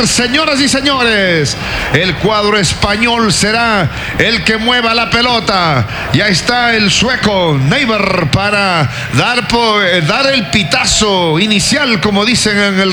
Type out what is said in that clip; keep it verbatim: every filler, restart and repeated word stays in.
iniciar, señoras y señores. El cuadro español será el que mueva la pelota. Ya está el sueco Neighbor para dar, dar el pitazo inicial, como dicen en el